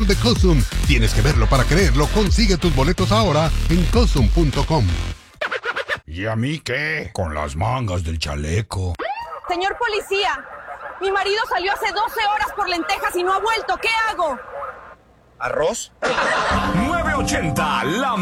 de Cosum. Tienes que verlo para creerlo. Consigue tus boletos ahora en cosum.com. ¿Y a mí qué? Con las mangas del chaleco. Señor policía, mi marido salió hace 12 horas por lentejas y no ha vuelto. ¿Qué hago? ¿Arroz? 980, la